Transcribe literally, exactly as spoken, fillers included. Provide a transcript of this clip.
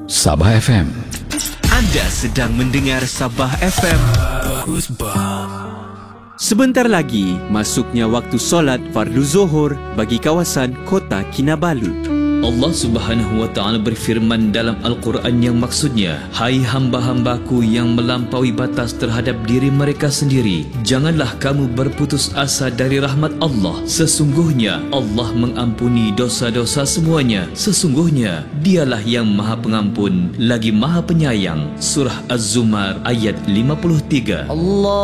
Sabah F M. Anda sedang mendengar Sabah F M. Bagus bah. Sebentar lagi masuknya waktu solat fardu Zuhur bagi kawasan Kota Kinabalu. Allah Subhanahu wa taala berfirman dalam Al-Quran yang maksudnya, hai hamba-hambaku yang melampaui batas terhadap diri mereka sendiri, janganlah kamu berputus asa dari rahmat Allah. Sesungguhnya Allah mengampuni dosa-dosa semuanya. Sesungguhnya Dialah yang Maha Pengampun lagi Maha Penyayang. Surah Az-Zumar ayat lima puluh tiga. Allah